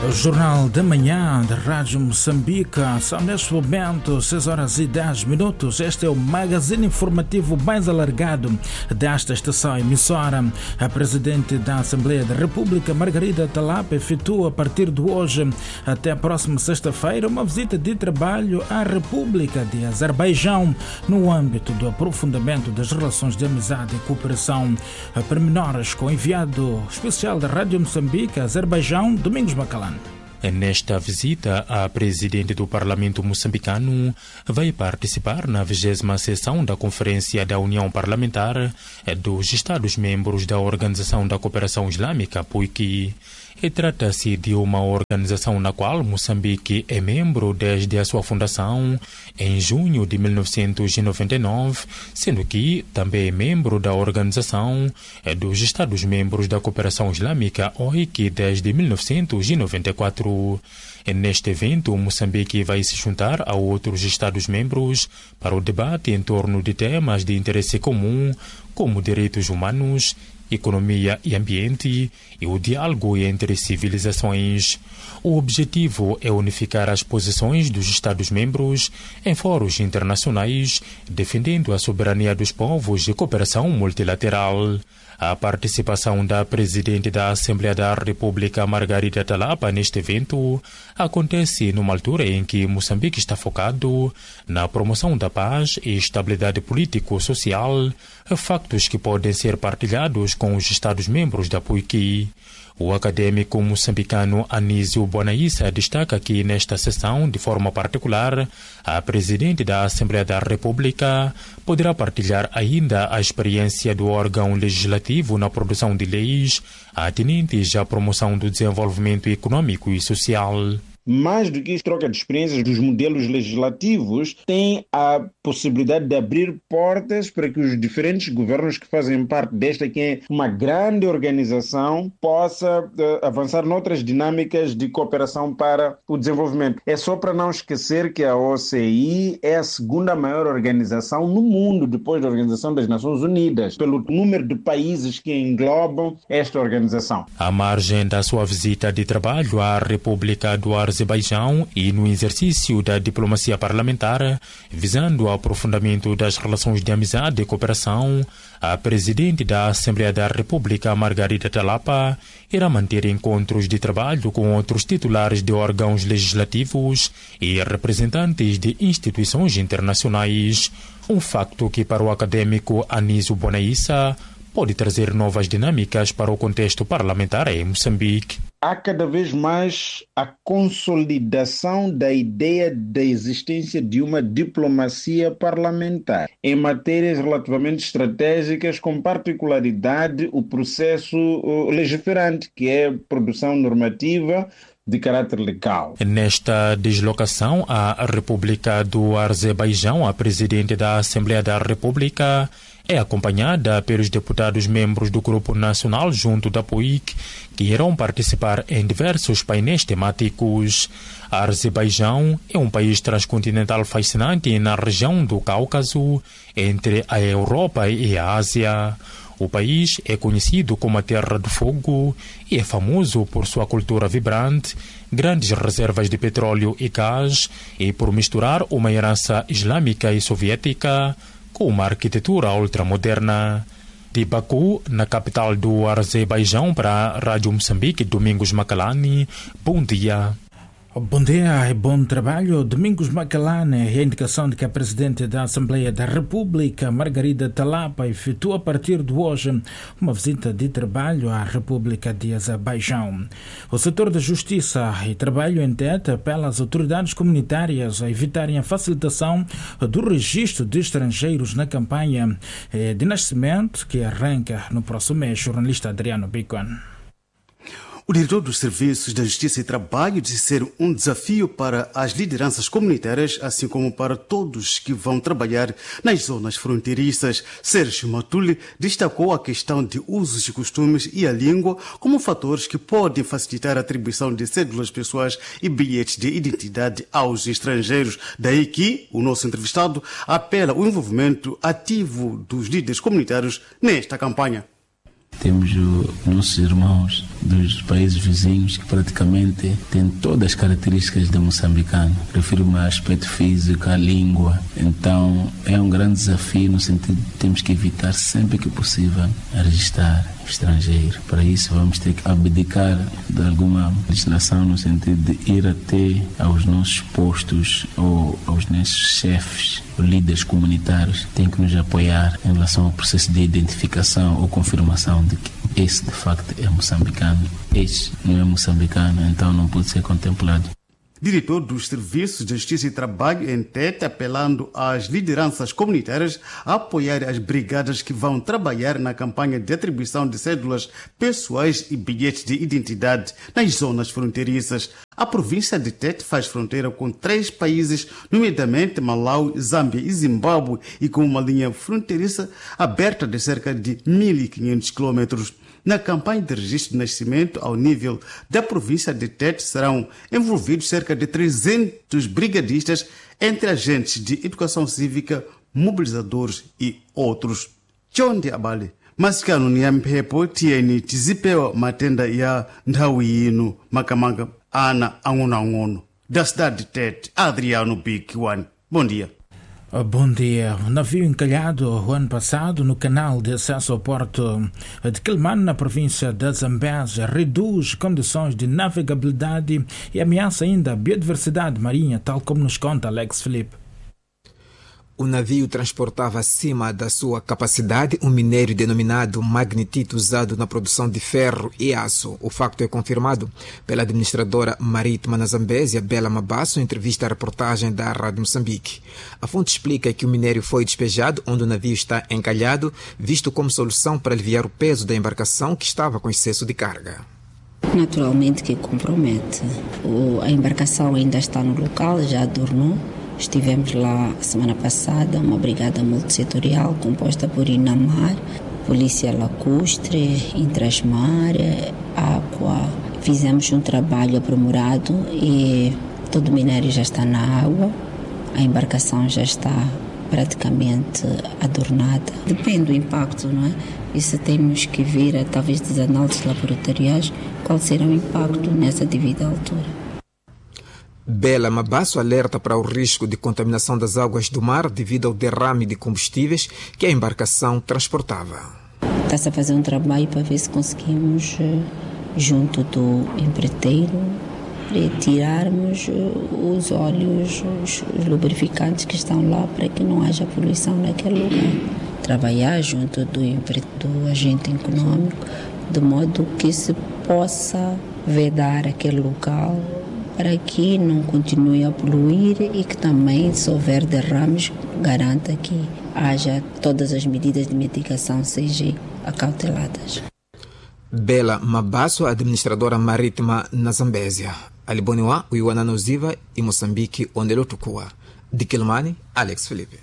O Jornal da Manhã da Rádio Moçambique. São neste momento 6 horas e 10 minutos. Este é o magazine informativo mais alargado desta estação emissora. A Presidente da Assembleia da República, Margarida Talapa, efetua a partir de hoje até a próxima sexta-feira uma visita de trabalho à República de Azerbaijão no âmbito do aprofundamento das relações de amizade e cooperação. Pormenores com o enviado especial da Rádio Moçambique, Azerbaijão, Domingos Macalano. Nesta visita, a Presidente do Parlamento moçambicano vai participar na 20ª sessão da Conferência da União Parlamentar dos Estados-membros da Organização da Cooperação Islâmica, PUIC. Trata-se de uma organização na qual Moçambique é membro desde a sua fundação em junho de 1999, sendo que também é membro da Organização dos Estados-membros da Cooperação Islâmica, OIC, desde 1994. Neste evento, Moçambique vai se juntar a outros Estados-membros para o debate em torno de temas de interesse comum, como direitos humanos, economia e ambiente e o diálogo entre civilizações. O objetivo é unificar as posições dos Estados-membros em fóruns internacionais, defendendo a soberania dos povos e cooperação multilateral. A participação da Presidente da Assembleia da República, Margarida Talapa, neste evento acontece numa altura em que Moçambique está focado na promoção da paz e estabilidade político-social, factos que podem ser partilhados com os Estados-membros da PUIC. O acadêmico moçambicano Anísio Bonaissa destaca que nesta sessão, de forma particular, a Presidente da Assembleia da República poderá partilhar ainda a experiência do órgão legislativo na produção de leis atinentes à promoção do desenvolvimento econômico e social. Mais do que troca de experiências dos modelos legislativos, tem a possibilidade de abrir portas para que os diferentes governos que fazem parte desta, que é uma grande organização, possa avançar noutras dinâmicas de cooperação para o desenvolvimento. É só para não esquecer que a OCI é a segunda maior organização no mundo, depois da Organização das Nações Unidas, pelo número de países que englobam esta organização. À margem da sua visita de trabalho à República do Azerbaijão e no exercício da diplomacia parlamentar, visando o aprofundamento das relações de amizade e cooperação, a Presidente da Assembleia da República, Margarida Talapa, irá manter encontros de trabalho com outros titulares de órgãos legislativos e representantes de instituições internacionais. Um facto que, para o acadêmico Anísio Bonaissa, pode trazer novas dinâmicas para o contexto parlamentar em Moçambique. Há cada vez mais a consolidação da ideia da existência de uma diplomacia parlamentar em matérias relativamente estratégicas, com particularidade o processo legiferante, que é a produção normativa de caráter legal. Nesta deslocação à República do Azerbaijão, a Presidente da Assembleia da República é acompanhada pelos deputados membros do Grupo Nacional junto da PUIC, que irão participar em diversos painéis temáticos. A Azerbaijão é um país transcontinental fascinante na região do Cáucaso, entre a Europa e a Ásia. O país é conhecido como a Terra do Fogo e é famoso por sua cultura vibrante, grandes reservas de petróleo e gás e por misturar uma herança islâmica e soviética com uma arquitetura ultramoderna. De Baku, na capital do Azerbaijão, para a Rádio Moçambique, Domingos Macalani, bom dia. Bom dia e bom trabalho. Domingos Macalane, a indicação de que a Presidente da Assembleia da República, Margarida Talapa, efetua a partir de hoje uma visita de trabalho à República de Azerbaijão. O setor da Justiça e Trabalho entende apela às autoridades comunitárias a evitarem a facilitação do registro de estrangeiros na campanha de nascimento que arranca no próximo mês. Jornalista Adriano Bicon. O diretor dos Serviços da Justiça e Trabalho disse ser um desafio para as lideranças comunitárias, assim como para todos que vão trabalhar nas zonas fronteiriças. Sérgio Matuli destacou a questão de usos e costumes e a língua como fatores que podem facilitar a atribuição de cédulas pessoais e bilhetes de identidade aos estrangeiros. Daí que o nosso entrevistado apela ao envolvimento ativo dos líderes comunitários nesta campanha. temos nossos irmãos dos países vizinhos que praticamente têm todas as características de moçambicano. Refiro-me ao aspecto físico, à língua. Então é um grande desafio no sentido de temos que evitar sempre que possível registrar estrangeiro. Para isso vamos ter que abdicar de alguma legislação no sentido de ir até aos nossos postos ou aos nossos chefes, líderes comunitários, têm que nos apoiar em relação ao processo de identificação ou confirmação de que esse de facto é moçambicano, esse não é moçambicano, então não pode ser contemplado. Diretor dos Serviços de Justiça e Trabalho em Tete, apelando às lideranças comunitárias a apoiar as brigadas que vão trabalhar na campanha de atribuição de cédulas pessoais e bilhetes de identidade nas zonas fronteiriças. A província de Tete faz fronteira com 3 países, nomeadamente Malawi, Zâmbia e Zimbábue, e com uma linha fronteiriça aberta de cerca de 1.500 quilômetros. Na campanha de registro de nascimento, ao nível da província de Tete, serão envolvidos cerca de 300 brigadistas, entre agentes de educação cívica, mobilizadores e outros. John de Abale, masikano ni yampepo tieni tizipewa matenda ya nthawi ino makamaka ana ang'ono da cidade de Tete. Adriano Big One. Bom dia. Bom dia. O navio encalhado o ano passado no canal de acesso ao porto de Quelimane, na província da Zambésia, reduz condições de navegabilidade e ameaça ainda a biodiversidade marinha, tal como nos conta Alex Felipe. O navio transportava acima da sua capacidade um minério denominado magnetite usado na produção de ferro e aço. O facto é confirmado pela administradora marítima na Zambésia, Bela Mabasso, em entrevista à reportagem da Rádio Moçambique. A fonte explica que o minério foi despejado onde o navio está encalhado, visto como solução para aliviar o peso da embarcação que estava com excesso de carga. Naturalmente que compromete. A embarcação ainda está no local, já adornou. Estivemos lá semana passada, uma brigada multissetorial composta por Inamar, Polícia Lacustre, Intrasmar, Água. Fizemos um trabalho aprimorado e todo o minério já está na água, a embarcação já está praticamente adornada. Depende do impacto, não é? Isso temos que ver, talvez, das análises laboratoriais, qual será o impacto nessa devida altura. Bela Mabasso alerta para o risco de contaminação das águas do mar devido ao derrame de combustíveis que a embarcação transportava. Está-se a fazer um trabalho para ver se conseguimos, junto do empreiteiro, retirarmos os óleos, os lubrificantes que estão lá para que não haja poluição naquele lugar. Trabalhar junto do agente econômico, de modo que se possa vedar aquele local para que não continue a poluir e que também, se houver derrames, garanta que haja todas as medidas de mitigação sejam acauteladas. Bela Mabasso, administradora marítima na Zambésia. Aliboniwa, Uiwananoziva e Moçambique, onde ele tukua. De Quelimane, Alex Felipe.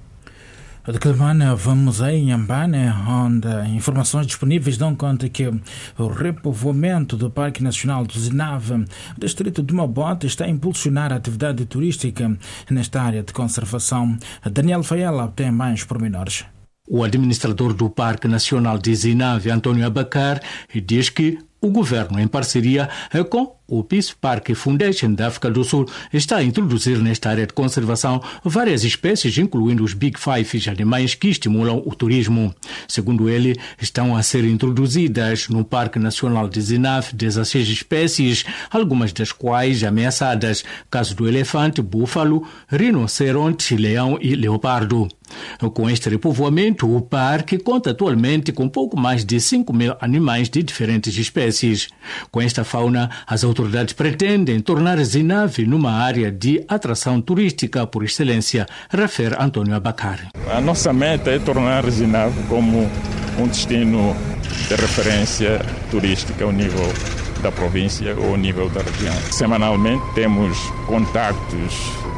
De Quelimane, vamos a Inhambane, onde informações disponíveis dão conta que o repovoamento do Parque Nacional do Zinave, distrito de Mabota, está a impulsionar a atividade turística nesta área de conservação. Daniel Faiela tem mais pormenores. O administrador do Parque Nacional de Zinave, Antônio Abacar, diz que o governo, em parceria com o Peace Park Foundation da África do Sul, está a introduzir nesta área de conservação várias espécies, incluindo os Big Five, animais que estimulam o turismo. Segundo ele, estão a ser introduzidas no Parque Nacional de Zinave 16 espécies, algumas das quais ameaçadas, caso do elefante, búfalo, rinoceronte, leão e leopardo. Com este repovoamento, o parque conta atualmente com pouco mais de 5.000 animais de diferentes espécies. Com esta fauna, as autoridades pretendem tornar Zinave numa área de atração turística por excelência, refere Antônio Abacar. A nossa meta é tornar Zinave como um destino de referência turística ao nível da província ou ao nível da região. Semanalmente temos contactos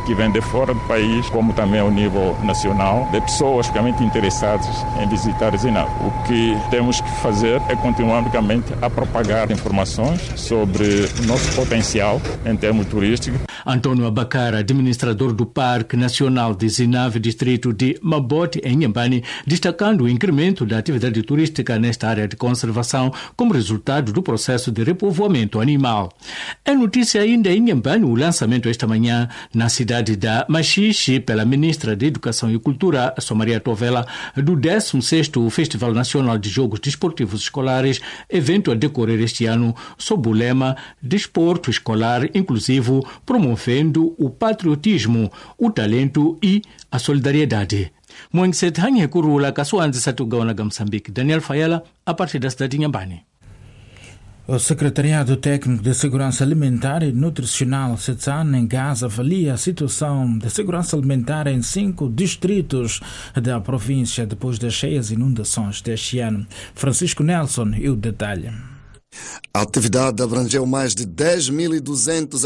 que vêm de fora do país, como também ao nível nacional, de pessoas realmente interessadas em visitar Zinave. O que temos que fazer é continuar a propagar informações sobre o nosso potencial em termos turísticos. Antônio Abacar, administrador do Parque Nacional de Zinave, distrito de Mabote, em Inhambane, destacando o incremento da atividade turística nesta área de conservação como resultado do processo de repovoamento animal. É notícia ainda em Inhambane o lançamento esta manhã na cidade da Machixe pela ministra de Educação e Cultura, Somaria Tovela, do 16º Festival Nacional de Jogos Desportivos Escolares, evento a decorrer este ano sob o lema Desporto Escolar Inclusivo, promovendo o patriotismo, o talento e a solidariedade. Moengset Hanhe Kurula, Kasuanzi Satugaona Moçambique. Daniel Fayela, a partir da cidade de Inhambane. O Secretariado Técnico de Segurança Alimentar e Nutricional CETSAN em Gaza avalia a situação de segurança alimentar em 5 distritos da província depois das cheias inundações deste ano. Francisco Nelson e o detalhe. A atividade abrangeu mais de 10.200